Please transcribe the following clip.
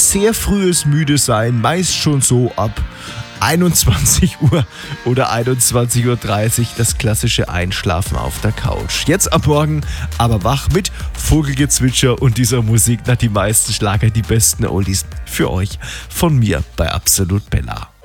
sehr frühes Müde-Sein, meist schon so ab 21 Uhr oder 21:30 Uhr, das klassische Einschlafen auf der Couch. Jetzt ab morgen aber wach mit Vogelgezwitscher und dieser Musik nach die meisten Schlager, die besten Oldies für euch von mir bei Absolut Bella.